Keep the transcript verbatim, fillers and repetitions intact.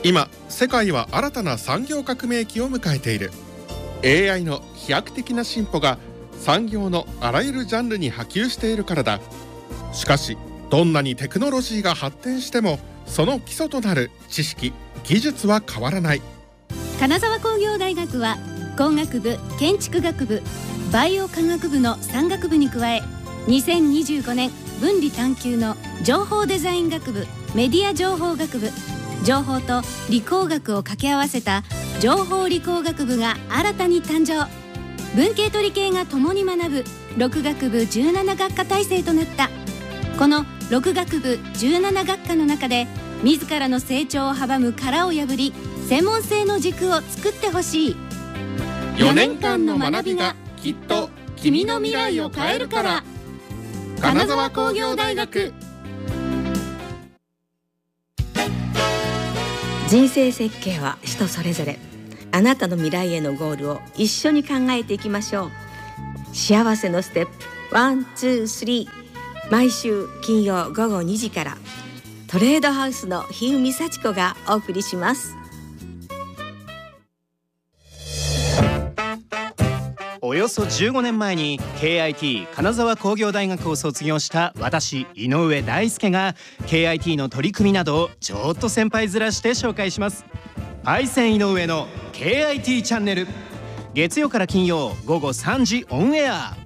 今世界は新たな産業革命期を迎えている。 エーアイ の飛躍的な進歩が産業のあらゆるジャンルに波及しているからだ。しかしどんなにテクノロジーが発展してもその基礎となる知識・技術は変わらない。 金沢工業大学は工学部、建築学部、バイオ科学部のさん学部に加え、にせんにじゅうごねん分離探究の情報デザイン学部、メディア情報学部、情報と理工学を掛け合わせた情報理工学部が新たに誕生。文系と理系が共に学ぶろく学部じゅうなな学科体制となった。このろく学部じゅうなな学科の中で自らの成長を阻む殻を破り、専門性の軸を作ってほしい。 よねんかんの学びがきっと君の未来を変えるから。金沢工業大学。 人生設計は人それぞれ。あなたの未来へのゴールを一緒に考えていきましょう。幸せのステップワン、ツー、スリー、毎週金曜午後にじからトレードハウスの日海幸子がお送りします。 およそじゅうごねんまえに ケーアイティー 金沢工業大学を卒業した私井上大輔が ケーアイティー の取り組みなどをちょっと先輩面して紹介します。パイセン井上の ケーアイティー チャンネル、月曜から金曜午後さんじオンエア。